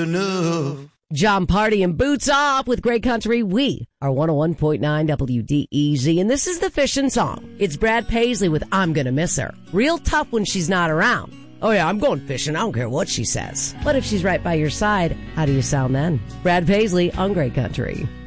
enough. John Party and Boots Off with Great Country. We are 101.9 WDEZ, and this is the Fishin' Song. It's Brad Paisley with I'm Gonna Miss Her. Real tough when she's not around. Oh yeah, I'm going fishing. I don't care what she says. But if she's right by your side, how do you sound then? Brad Paisley on Great Country.